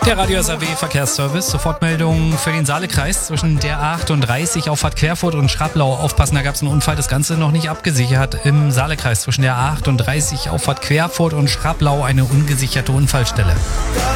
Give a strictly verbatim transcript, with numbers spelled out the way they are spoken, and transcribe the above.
Der Radio S A W Verkehrsservice, Sofortmeldung für den Saalekreis zwischen der A achtunddreißig Auffahrt Querfurt und Schraplau. Aufpassen, da gab es einen Unfall, das Ganze noch nicht abgesichert. Im Saalekreis zwischen der A achtunddreißig Auffahrt Querfurt und Schraplau eine ungesicherte Unfallstelle.